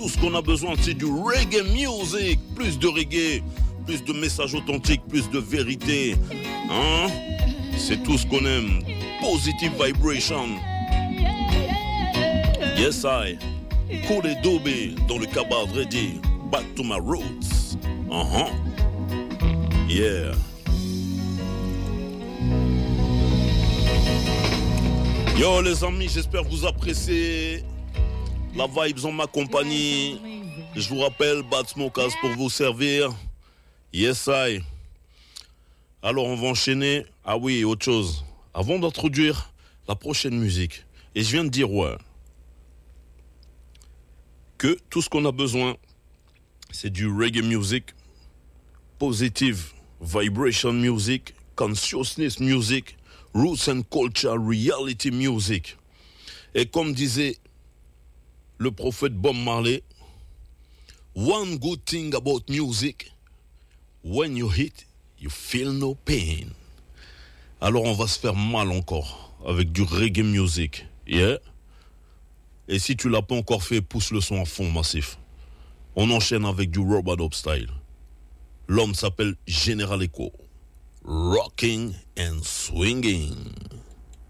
tout ce qu'on a besoin, c'est du reggae music. Plus de reggae, plus de messages authentiques, plus de vérité. Hein? C'est tout ce qu'on aime. Positive vibration. Yes, I. Kool Adobe dans le cabas ready. Back to my roots. Yeah. Yo les amis, j'espère que vous appréciez la vibes en ma compagnie. Je vous rappelle, Bad Smokers pour vous servir. Yes, I. Alors on va enchaîner. Ah oui, autre chose. Avant d'introduire la prochaine musique. Et je viens de dire que tout ce qu'on a besoin, c'est du reggae music, positive vibration music, consciousness music, roots and culture, reality music. Et comme disait le prophète Bob Marley, one good thing about music, when you hit, you feel no pain. Alors on va se faire mal encore avec du reggae music. Yeah? Et si tu l'as pas encore fait, pousse le son à fond massif. On enchaîne avec du Robot style. L'homme s'appelle General Echo. Rocking and swinging.